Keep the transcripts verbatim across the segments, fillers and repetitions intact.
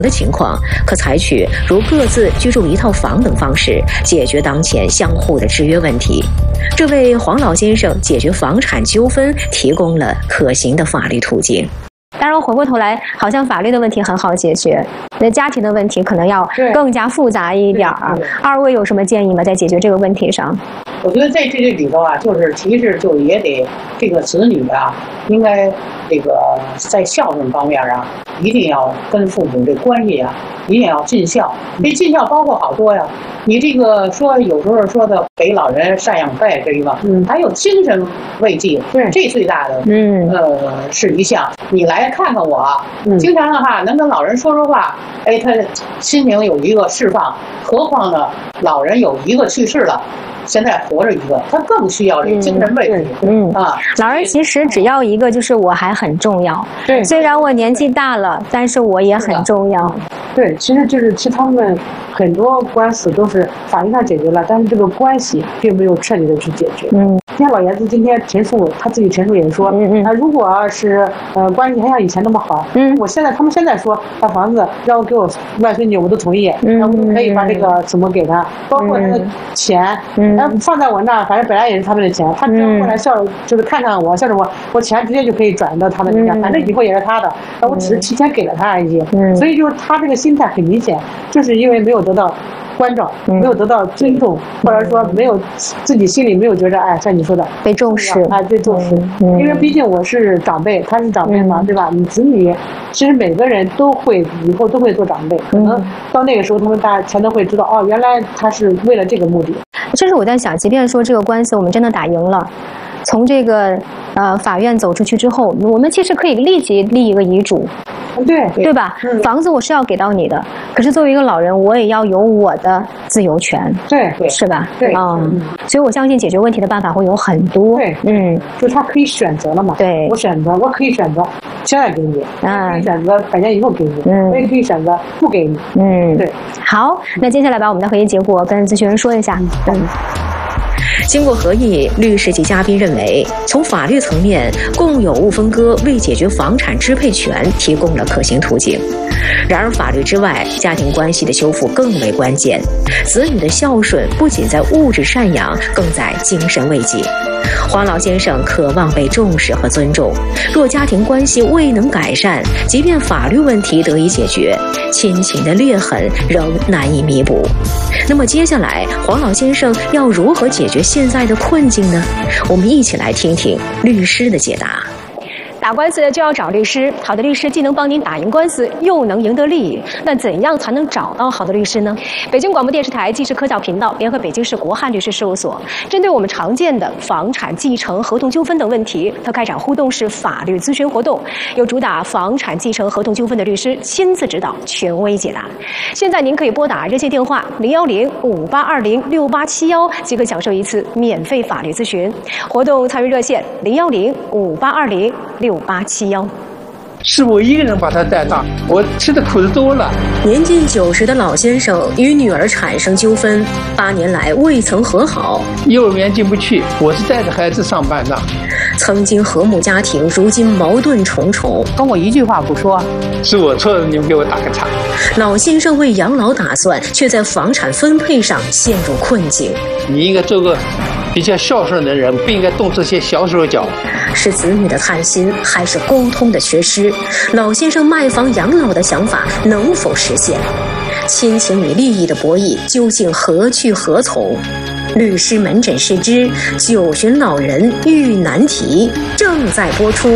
的情况，可采取如各自居住一套房等方式解决当前相互的制约问题，这为黄老先生解决房产纠纷提供了可行的法律途径。 当然，回过头来，好像法律的问题很好解决，那家庭的问题可能要更加复杂一点儿。二位有什么建议吗？在解决这个问题上？ 我觉得在这里头啊，就是其实就也得这个子女啊，应该这个在孝顺方面啊，一定要跟父母这关系啊，一定要尽孝。这尽孝包括好多呀，你这个说有时候说的给老人赡养费这个，嗯，还有精神慰藉，对，这最大的，嗯，呃，是一项。你来看看我，嗯，经常的话能跟老人说说话，哎，他心情有一个释放。何况呢，老人有一个去世了。现在活着一个，他更需要这个精神慰藉。嗯啊， 老人其实只要一个，就是我还很重要。对，虽然我年纪大了，但是我也很重要。 对，其实就是其实他们很多官司都是法律上解决了，但是这个关系并没有彻底的去解决。嗯，你看老爷子今天陈述，他自己陈述也说，嗯嗯，啊，如果是呃关系还像以前那么好，嗯，我现在他们现在说把房子让我给我外孙女，我都同意，嗯，我都可以把这个什么给他，包括他的钱，嗯。放在我那儿，反正本来也是他们的钱，他只要过来孝，就是看看我，孝顺我，我钱直接就可以转到他们家，反正以后也是他的，我只是提前给了他而已。所以就是他这个心态很明显，就是因为没有得到关照，没有得到尊重，或者说没有自己心里没有觉着，哎，像你说的被重视， 哎，被重视。因为毕竟我是长辈，他是长辈嘛，对吧？你子女其实每个人都会以后都会做长辈，可能到那个时候他们大家才能会知道，哦，原来他是为了这个目的。 这是我在想，即便说这个官司我们真的打赢了，从这个呃法院走出去之后，我们其实可以立即立一个遗嘱， 对对吧？嗯、房子我是要给到你的，可是作为一个老人，我也要有我的自由权， 对对， 是吧？ 对， 嗯，所以我相信解决问题的办法会有很多。 对，嗯，就是他可以选择了嘛。 对， 我选择，我可以选择现在给你，啊，可以选择百年以后给你，嗯，我也可以选择不给你，嗯，对。 好，那接下来把我们的会议结果跟咨询人说一下。嗯。 经过合议，律师及嘉宾认为，从法律层面，共有物分割为解决房产支配权提供了可行途径。然而，法律之外，家庭关系的修复更为关键。子女的孝顺不仅在物质赡养，更在精神慰藉。黄老先生渴望被重视和尊重，若家庭关系未能改善，即便法律问题得以解决，亲情的裂痕仍难以弥补。那么接下来，黄老先生要如何解决现在的困境呢？我们一起来听听律师的解答。 打官司就要找律师，好的律师既能帮您打赢官司，又能赢得利益。那怎样才能找到好的律师呢？北京广播电视台纪实科教频道联合北京市国汉律师事务所，针对我们常见的房产继承、合同纠纷等问题，它开展互动式法律咨询活动，由主打房产继承、合同纠纷的律师亲自指导，权威解答。现在您可以拨打热线电话零幺零五八二零六八七幺，即可享受一次免费法律咨询。活动参与热线零幺零五八二零六八七幺。 是我一个人把他带大，我吃的苦的多了。 年近九十的老先生与女儿产生纠纷，八年来未曾和好。 幼儿园进不去，我是带着孩子上班的。 曾经和睦家庭，如今矛盾重重。 跟我一句话不说， 是我错了，你们给我打个岔。 老先生为养老打算，却在房产分配上陷入困境。 你应该做个比较孝顺的人，不应该动这些小手脚。 是子女的贪心，还是沟通的缺失？老先生卖房养老的想法能否实现？亲情与利益的博弈究竟何去何从？律师门诊试之九旬老人遇难题正在播出。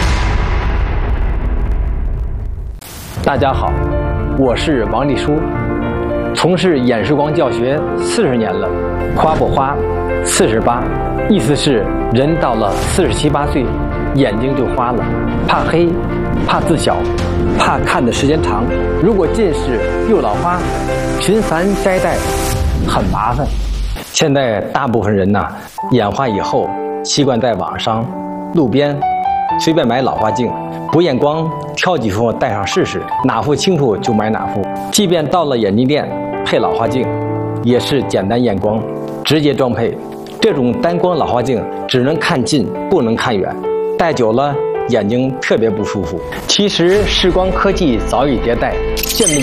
大家好，我是王立书，从事演示光教学四十年了。花不花，四十八，意思是人到了四十七八岁，眼睛就花了，怕黑，怕字小，怕看的时间长。如果近视又老花，频繁摘戴很麻烦。现在大部分人呢，眼花以后习惯在网上、路边随便买老花镜，不验光挑几副戴上试试，哪副清楚就买哪副。即便到了眼镜店配老花镜，也是简单验光，直接装配。这种单光老花镜只能看近不能看远，戴久了眼睛特别不舒服。其实视光科技早已迭代，见不